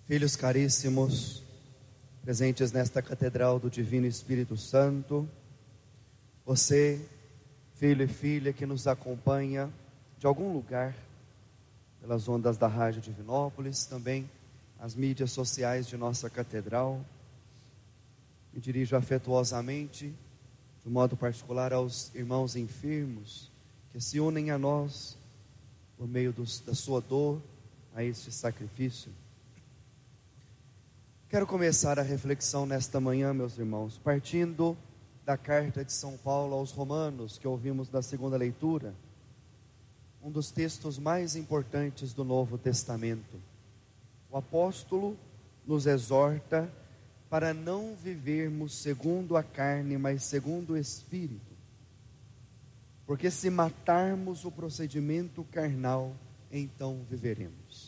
Filhos caríssimos, presentes nesta Catedral do Divino Espírito Santo, você, filho e filha que nos acompanha de algum lugar, pelas ondas da Rádio Divinópolis, também as mídias sociais de nossa Catedral, me dirijo afetuosamente, de um modo particular, aos irmãos enfermos que se unem a nós por meio da sua dor a este sacrifício. Quero começar a reflexão nesta manhã, meus irmãos, partindo da carta de São Paulo aos Romanos, que ouvimos na segunda leitura, um dos textos mais importantes do Novo Testamento. O apóstolo nos exorta para não vivermos segundo a carne, mas segundo o Espírito. Porque se matarmos o procedimento carnal, então viveremos.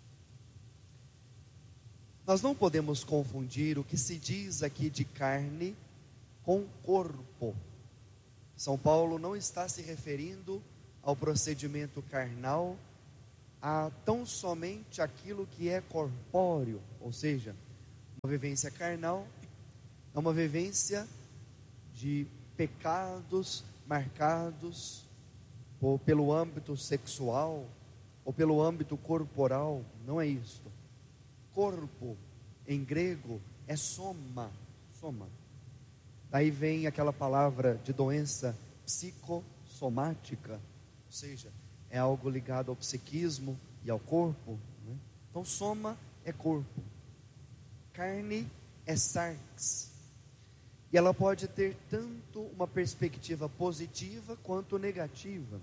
Nós não podemos confundir o que se diz aqui de carne com corpo. São Paulo não está se referindo ao procedimento carnal, a tão somente aquilo que é corpóreo, ou seja, uma vivência carnal é uma vivência de pecados marcados pelo âmbito sexual ou pelo âmbito corporal. Não é isto. Corpo, em grego, é soma. Daí vem aquela palavra de doença psicossomática, ou seja, é algo ligado ao psiquismo e ao corpo, né? Então soma é corpo, carne é sarx, e ela pode ter tanto uma perspectiva positiva quanto negativa.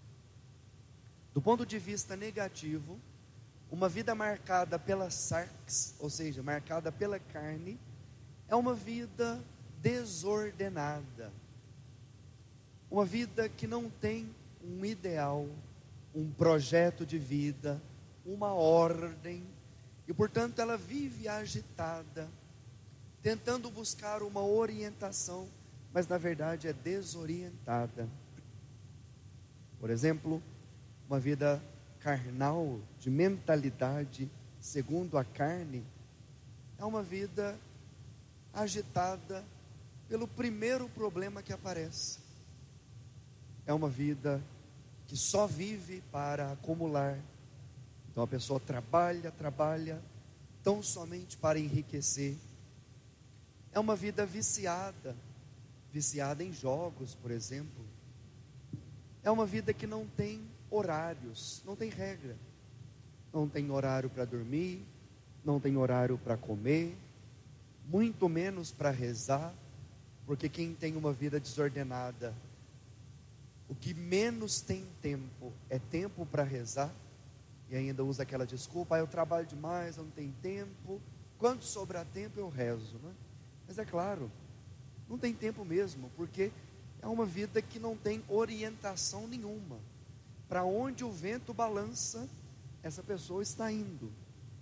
Do ponto de vista negativo, uma vida marcada pela sarx, ou seja, marcada pela carne, é uma vida desordenada, uma vida que não tem um ideal, um projeto de vida, uma ordem, e portanto ela vive agitada, tentando buscar uma orientação, mas na verdade é desorientada. Por exemplo, uma vida carnal, de mentalidade segundo a carne, é uma vida agitada pelo primeiro problema que aparece. É uma vida que só vive para acumular. Então a pessoa trabalha tão somente para enriquecer. É uma vida viciada em jogos, por exemplo. É uma vida que não tem horários, não tem regra. Não tem horário para dormir, não tem horário para comer, muito menos para rezar, porque quem tem uma vida desordenada, o que menos tem tempo é tempo para rezar, e ainda usa aquela desculpa: eu trabalho demais, eu não tenho tempo, quando sobrar tempo eu rezo, né? Mas é claro, não tem tempo mesmo, porque é uma vida que não tem orientação nenhuma. Para onde o vento balança, essa pessoa está indo.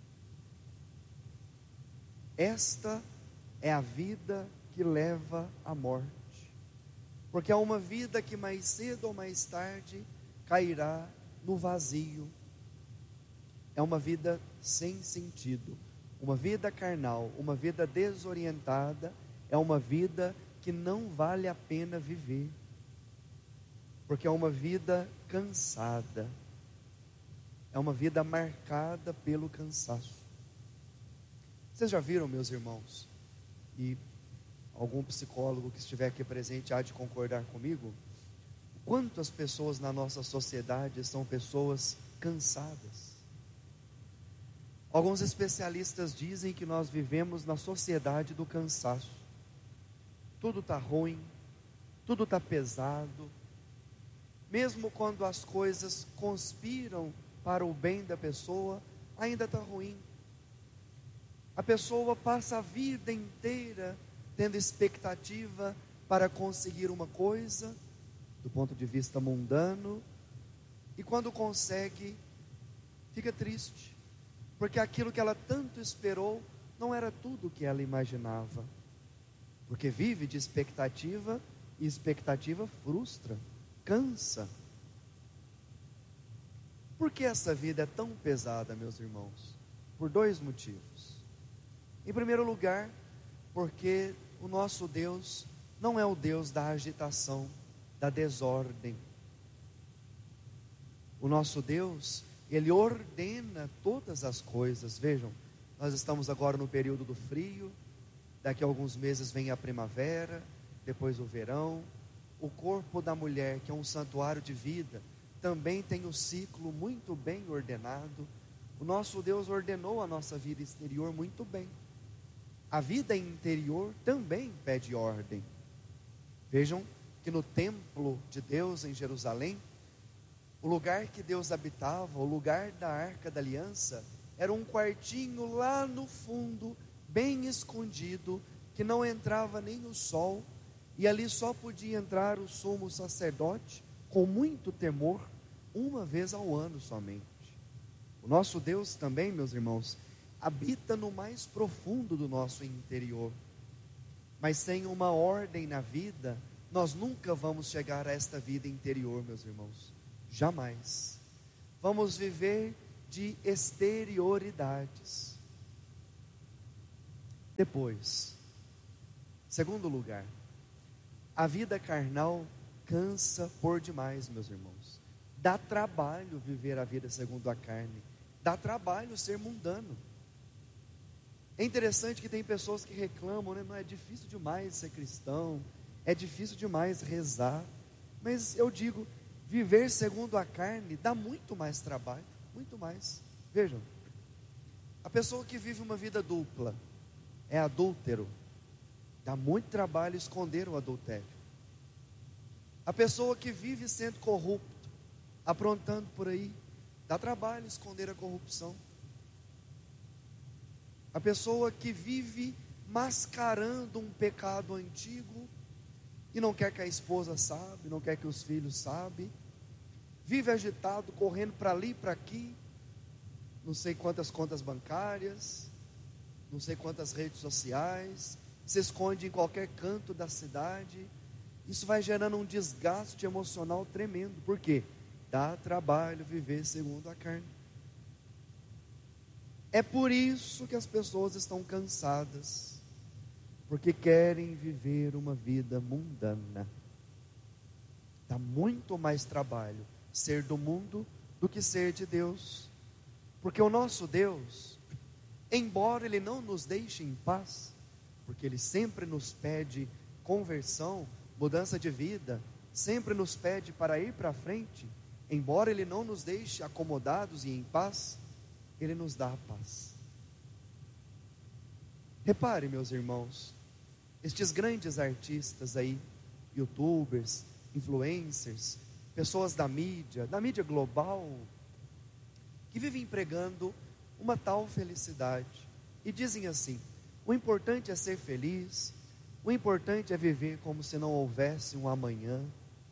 Esta é a vida que leva à morte, porque é uma vida que mais cedo ou mais tarde cairá no vazio. É uma vida sem sentido, uma vida carnal, uma vida desorientada, é uma vida que não vale a pena viver, porque é uma vida cansada, é uma vida marcada pelo cansaço. Vocês já viram, meus irmãos, e algum psicólogo que estiver aqui presente há de concordar comigo, quantas pessoas na nossa sociedade são pessoas cansadas? Alguns especialistas dizem que nós vivemos na sociedade do cansaço. Tudo está ruim, tudo está pesado. Mesmo quando as coisas conspiram para o bem da pessoa, ainda está ruim. A pessoa passa a vida inteira tendo expectativa para conseguir uma coisa, do ponto de vista mundano, e quando consegue, fica triste, porque aquilo que ela tanto esperou não era tudo o que ela imaginava, porque vive de expectativa, e expectativa frustra, cansa. Por que essa vida é tão pesada, meus irmãos? por dois motivos. Em primeiro lugar, porque o nosso Deus não é o Deus da agitação, da desordem. O nosso Deus, Ele ordena todas as coisas. Vejam, nós estamos agora no período do frio, daqui a alguns meses vem a primavera, depois o verão. O corpo da mulher, que é um santuário de vida, também tem o ciclo muito bem ordenado. O nosso Deus ordenou a nossa vida exterior muito bem. A vida interior também pede ordem. Vejam que no templo de Deus em Jerusalém, o lugar que Deus habitava, o lugar da Arca da Aliança, era um quartinho lá no fundo, bem escondido, que não entrava nem o sol, e ali só podia entrar o sumo sacerdote, com muito temor, uma vez ao ano somente. O nosso Deus também, meus irmãos, habita no mais profundo do nosso interior. Mas sem uma ordem na vida, nós nunca vamos chegar a esta vida interior, meus irmãos. Jamais. Vamos viver de exterioridades. Depois, segundo lugar, a vida carnal cansa por demais, meus irmãos. Dá trabalho viver a vida segundo a carne. Dá trabalho ser mundano. É interessante que tem pessoas que reclamam, né? Não é difícil demais ser cristão, é difícil demais rezar. Mas eu digo, viver segundo a carne dá muito mais trabalho, muito mais. Vejam, a pessoa que vive uma vida dupla, é adúltero, dá muito trabalho esconder o adultério. A pessoa que vive sendo corrupto, aprontando por aí, dá trabalho esconder a corrupção. A pessoa que vive mascarando um pecado antigo e não quer que a esposa saiba, não quer que os filhos saibam, vive agitado, correndo para ali e para aqui, não sei quantas contas bancárias, não sei quantas redes sociais, se esconde em qualquer canto da cidade. Isso vai gerando um desgaste emocional tremendo. Por quê? Dá trabalho viver segundo a carne. É por isso que as pessoas estão cansadas, porque querem viver uma vida mundana. Dá muito mais trabalho ser do mundo do que ser de Deus, porque o nosso Deus, embora Ele não nos deixe em paz, porque Ele sempre nos pede conversão, mudança de vida, sempre nos pede para ir para frente, embora Ele não nos deixe acomodados e em paz, Ele nos dá a paz. Repare, meus irmãos, estes grandes artistas aí, youtubers, influencers, pessoas da mídia global, que vivem pregando uma tal felicidade, e dizem assim: o importante é ser feliz, o importante é viver como se não houvesse um amanhã.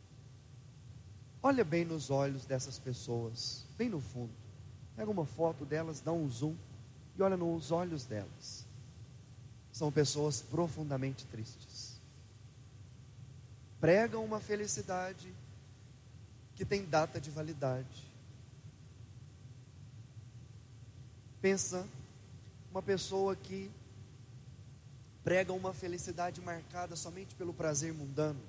Olha bem nos olhos dessas pessoas, bem no fundo. Pega uma foto delas, dá um zoom e olha nos olhos delas. São pessoas profundamente tristes. Pregam uma felicidade que tem data de validade. Pensa uma pessoa que prega uma felicidade marcada somente pelo prazer mundano.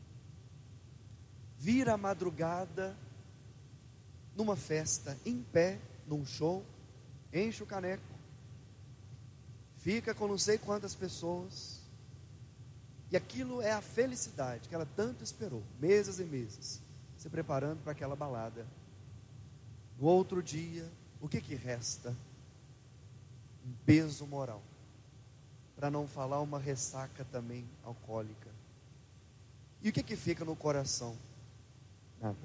Vira a madrugada numa festa, em pé, num show, enche o caneco, fica com não sei quantas pessoas, e aquilo é a felicidade que ela tanto esperou, meses e meses, se preparando para aquela balada. No outro dia, o que resta? Um peso moral, para não falar uma ressaca também alcoólica. E o que fica no coração? Nada.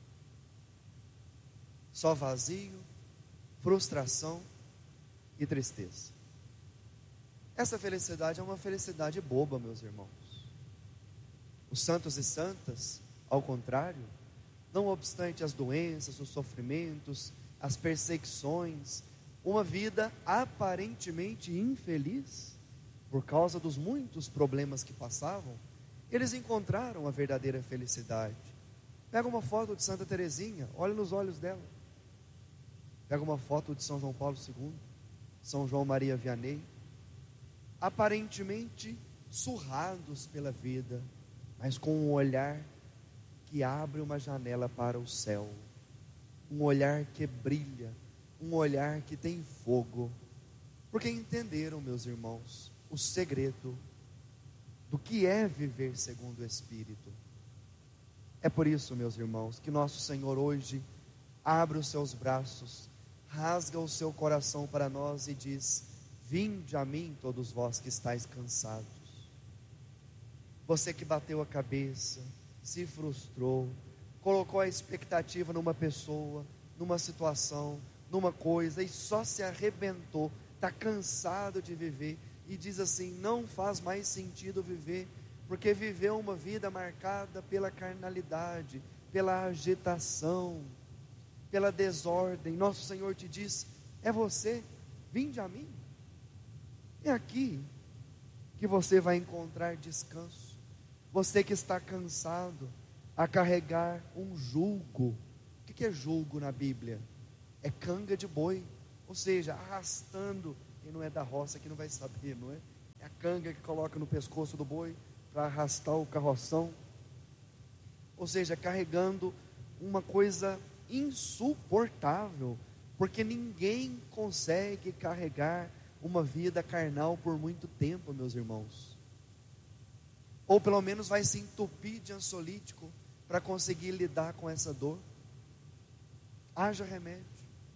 Só vazio, frustração e tristeza. Essa felicidade é uma felicidade boba, meus irmãos. Os santos e santas, ao contrário, não obstante as doenças, os sofrimentos, as perseguições, uma vida aparentemente infeliz, por causa dos muitos problemas que passavam, eles encontraram a verdadeira felicidade. Pega uma foto de Santa Teresinha, olha nos olhos dela. Pega uma foto de São João Paulo II, São João Maria Vianney, aparentemente surrados pela vida, mas com um olhar que abre uma janela para o céu, um olhar que brilha, um olhar que tem fogo, porque entenderam, meus irmãos, o segredo do que é viver segundo o Espírito. É por isso, meus irmãos, que nosso Senhor hoje abre os seus braços, rasga o seu coração para nós e diz: vinde a mim todos vós que estáis cansados. Você que bateu a cabeça, se frustrou, colocou a expectativa numa pessoa, numa situação, numa coisa e só se arrebentou, está cansado de viver e diz assim: não faz mais sentido viver, porque viveu uma vida marcada pela carnalidade, pela agitação, pela desordem. Nosso Senhor te diz: é você, vinde a mim. É aqui que você vai encontrar descanso. Você que está cansado a carregar um jugo. O que é jugo na Bíblia? É canga de boi, ou seja, arrastando. Quem não é da roça que não vai saber, não é? É a canga que coloca no pescoço do boi para arrastar o carroção. Ou seja, carregando uma coisa insuportável, porque ninguém consegue carregar uma vida carnal por muito tempo, meus irmãos. Ou pelo menos vai se entupir de ansiolítico para conseguir lidar com essa dor. Haja remédio.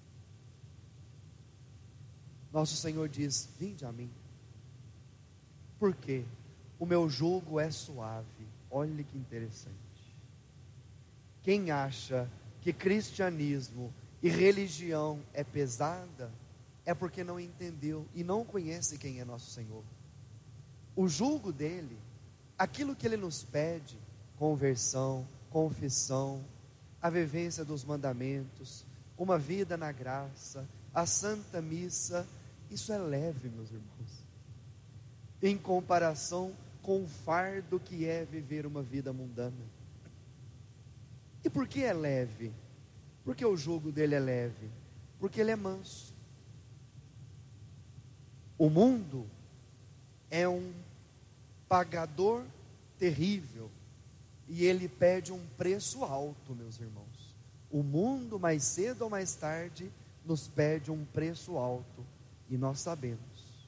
Nosso Senhor diz: vinde a mim, porque o meu jugo é suave. Olha que interessante. Quem acha que cristianismo e religião é pesada, é porque não entendeu e não conhece quem é nosso Senhor. O jugo dele, aquilo que ele nos pede, conversão, confissão, a vivência dos mandamentos, uma vida na graça, a santa missa, isso é leve, meus irmãos, em comparação com o fardo que é viver uma vida mundana. E por que é leve? Porque o jugo dele é leve, porque ele é manso. O mundo é um pagador terrível e ele pede um preço alto, meus irmãos. O mundo, mais cedo ou mais tarde, nos pede um preço alto e nós sabemos.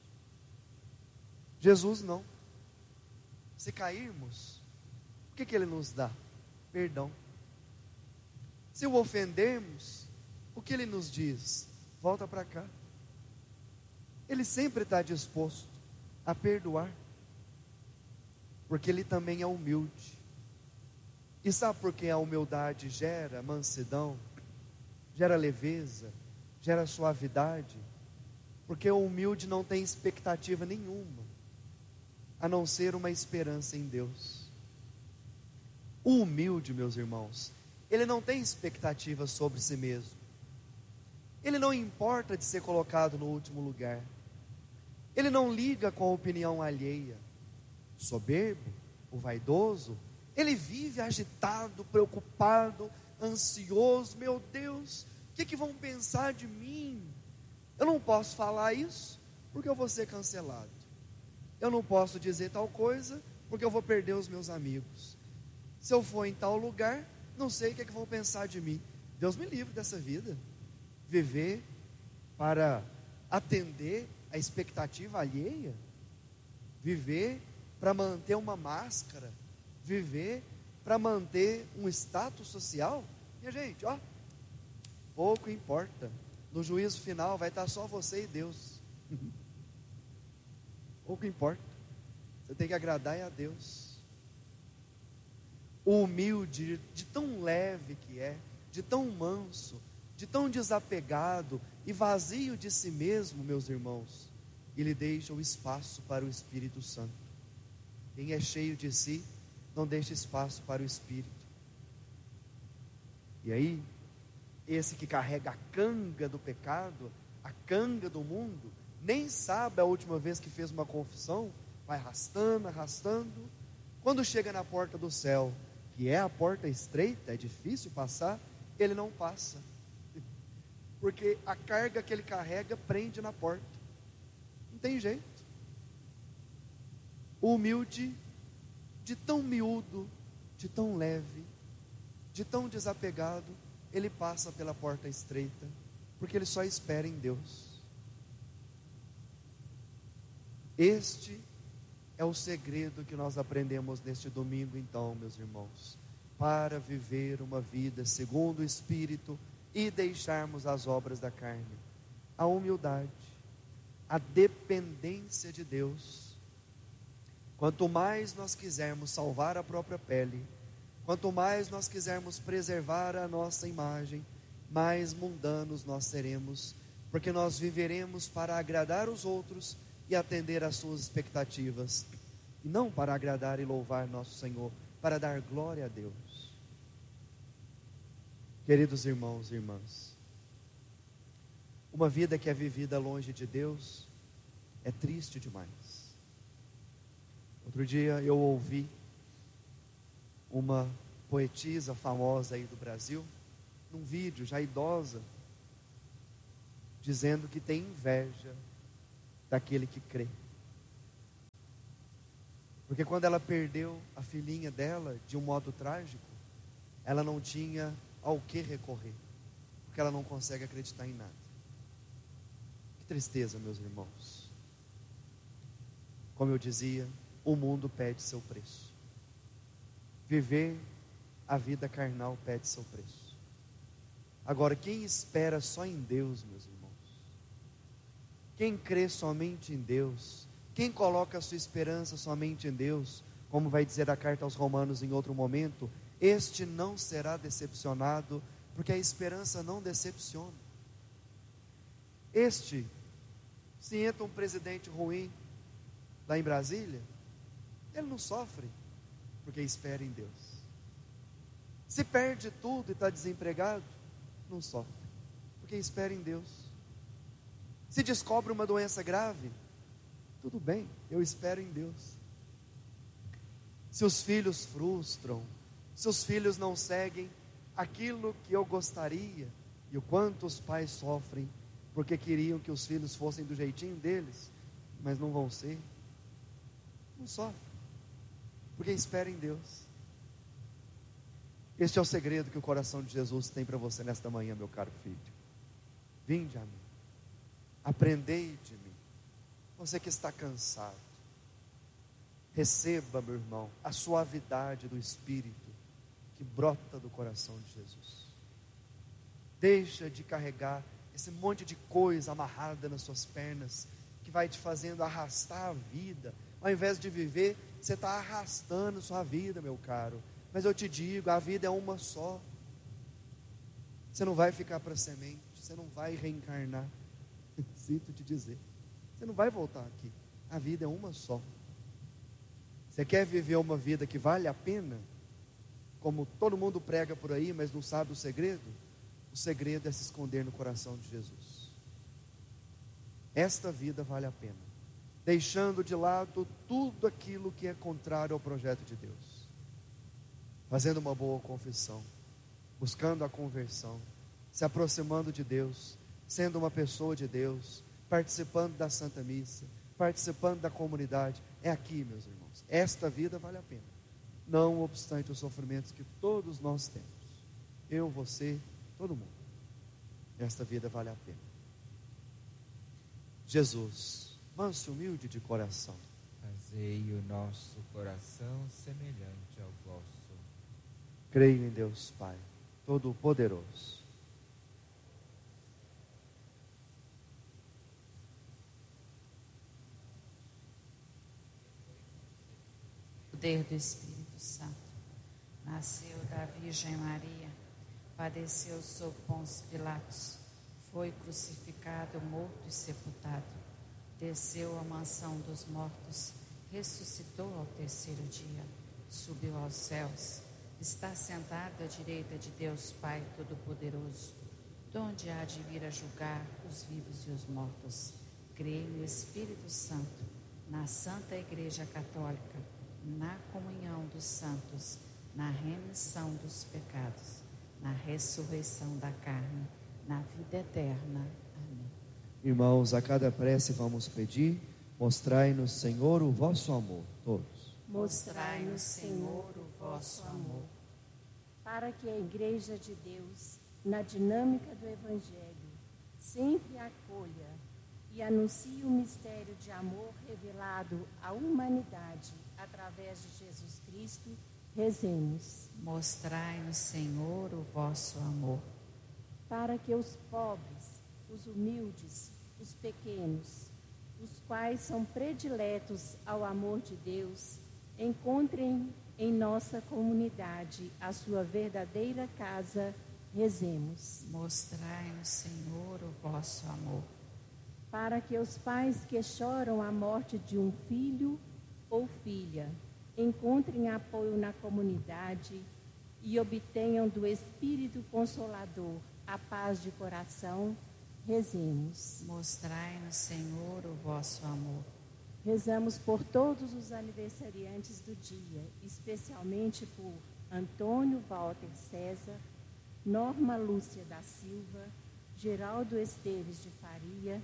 Jesus não. Se cairmos, o que ele nos dá? Perdão. Se o ofendermos, o que ele nos diz? Volta para cá. Ele sempre está disposto a perdoar, porque ele também é humilde. E sabe por que a humildade gera mansidão, gera leveza, gera suavidade? Porque o humilde não tem expectativa nenhuma, a não ser uma esperança em Deus. O humilde, meus irmãos, ele não tem expectativa sobre si mesmo. Ele não importa de ser colocado no último lugar. Ele não liga com a opinião alheia. O soberbo, o vaidoso, ele vive agitado, preocupado, ansioso. Meu Deus, o que vão pensar de mim? Eu não posso falar isso, porque eu vou ser cancelado. Eu não posso dizer tal coisa, porque eu vou perder os meus amigos. Se eu for em tal lugar, não sei o que vão pensar de mim. Deus me livre dessa vida. Viver para atender a expectativa alheia. Viver para manter uma máscara. Viver para manter um status social. Minha gente, ó, pouco importa. No juízo final vai estar só você e Deus. Pouco importa. Você tem que agradar a Deus. O humilde, de tão leve que é, de tão manso, de tão desapegado e vazio de si mesmo, meus irmãos, ele deixa o espaço para o Espírito Santo. Quem é cheio de si, não deixa espaço para o Espírito. E aí, esse que carrega a canga do pecado, a canga do mundo, nem sabe a última vez que fez uma confissão, vai arrastando, arrastando. Quando chega na porta do céu, que é a porta estreita, é difícil passar, ele não passa, porque a carga que ele carrega prende na porta. tem jeito. O humilde, de tão miúdo, de tão leve, de tão desapegado, ele passa pela porta estreita, porque ele só espera em Deus. Este é o segredo que nós aprendemos neste domingo, então, meus irmãos, para viver uma vida segundo o Espírito e deixarmos as obras da carne. A humildade, a dependência de Deus. Quanto mais nós quisermos salvar a própria pele, quanto mais nós quisermos preservar a nossa imagem, mais mundanos nós seremos, porque nós viveremos para agradar os outros e atender às suas expectativas, e não para agradar e louvar nosso Senhor, para dar glória a Deus. Queridos irmãos e irmãs, uma vida que é vivida longe de Deus é triste demais. Outro dia eu ouvi uma poetisa famosa aí do Brasil, num vídeo, já idosa, dizendo que tem inveja daquele que crê. Porque quando ela perdeu a filhinha dela de um modo trágico, ela não tinha ao que recorrer, porque ela não consegue acreditar em nada. Que tristeza, meus irmãos. Como eu dizia, o mundo pede seu preço. Viver a vida carnal pede seu preço. Agora, quem espera só em Deus, meus irmãos, quem crê somente em Deus, quem coloca a sua esperança somente em Deus, como vai dizer a carta aos Romanos em outro momento, este não será decepcionado, porque a esperança não decepciona. Se entra um presidente ruim lá em Brasília, ele não sofre, porque espera em Deus. Se perde tudo e está desempregado, não sofre, porque espera em Deus. Se descobre uma doença grave, tudo bem, eu espero em Deus. Se os filhos frustram, se os filhos não seguem aquilo que eu gostaria, e o quanto os pais sofrem, porque queriam que os filhos fossem do jeitinho deles, mas não vão ser, não sofre, porque espera em Deus. Este é o segredo que o coração de Jesus tem para você nesta manhã, meu caro filho. Vinde a mim, aprendei de mim. Você que está cansado, receba, meu irmão, a suavidade do Espírito que brota do coração de Jesus. Deixa de carregar esse monte de coisa amarrada nas suas pernas, que vai te fazendo arrastar a vida. Ao invés de viver, você está arrastando sua vida, meu caro. Mas eu te digo, a vida é uma só. Você não vai ficar para semente, você não vai reencarnar. Sinto te dizer, você não vai voltar aqui. A vida é uma só. Você quer viver uma vida que vale a pena, como todo mundo prega por aí, mas não sabe o segredo? O segredo é se esconder no coração de Jesus. Esta vida vale a pena, deixando de lado tudo aquilo que é contrário ao projeto de Deus, fazendo uma boa confissão, buscando a conversão, se aproximando de Deus, sendo uma pessoa de Deus, participando da Santa Missa, participando da comunidade. É aqui, meus irmãos, esta vida vale a pena, não obstante os sofrimentos que todos nós temos, eu, você, todo mundo. Esta vida vale a pena. Jesus, manso e humilde de coração, fazei o nosso coração semelhante ao vosso. creio em Deus Pai Todo-Poderoso, poder do Espírito Santo, nasceu da Virgem Maria, padeceu sob Pôncio Pilatos, foi crucificado, morto e sepultado, desceu à mansão dos mortos, ressuscitou ao terceiro dia, subiu aos céus, está sentado à direita de Deus Pai Todo-Poderoso, donde há de vir a julgar os vivos e os mortos. Creio no Espírito Santo, na Santa Igreja Católica, na comunhão dos santos, na remissão dos pecados, na ressurreição da carne, na vida eterna. Amém. Irmãos, a cada prece vamos pedir: mostrai-nos, Senhor, o vosso amor. Todos. Mostrai-nos, Senhor, o vosso amor. Para que a Igreja de Deus, na dinâmica do Evangelho, sempre acolha e anuncie o mistério de amor revelado à humanidade através de Jesus Cristo, rezemos. Mostrai-nos, Senhor, o vosso amor. Para que os pobres, os humildes, os pequenos, os quais são prediletos ao amor de Deus, encontrem em nossa comunidade a sua verdadeira casa, rezemos. Mostrai-nos, Senhor, o vosso amor. Para que os pais que choram a morte de um filho ou filha encontrem apoio na comunidade e obtenham do Espírito Consolador a paz de coração, rezemos. Mostrai-nos, Senhor, o vosso amor. Rezamos por todos os aniversariantes do dia, especialmente por Antônio Walter César, Norma Lúcia da Silva, Geraldo Esteves de Faria,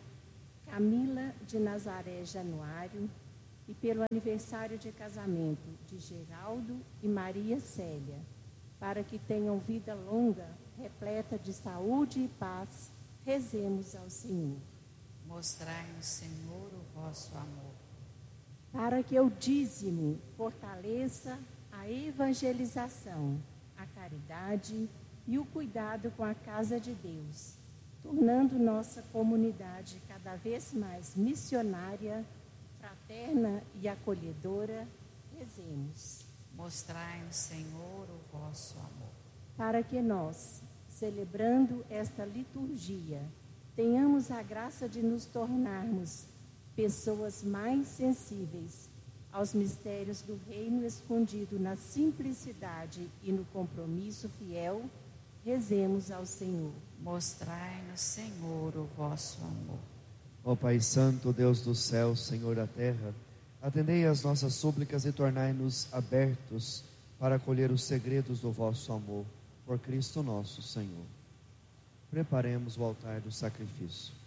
Camila de Nazaré Januário, e pelo aniversário de casamento de Geraldo e Maria Célia, para que tenham vida longa, repleta de saúde e paz, rezemos ao Senhor. Mostrai-nos, Senhor, o vosso amor. Para que o dízimo fortaleça a evangelização, a caridade e o cuidado com a casa de Deus, tornando nossa comunidade cada vez mais missionária, fraterna e acolhedora, rezemos. Mostrai-nos, Senhor, o vosso amor. Para que nós, celebrando esta liturgia, tenhamos a graça de nos tornarmos pessoas mais sensíveis aos mistérios do reino escondido na simplicidade e no compromisso fiel, rezemos ao Senhor. Mostrai-nos, Senhor, o vosso amor. Ó Pai Santo, Deus do céu, Senhor da terra, atendei às nossas súplicas e tornai-nos abertos para acolher os segredos do vosso amor, por Cristo nosso Senhor. Preparemos o altar do sacrifício.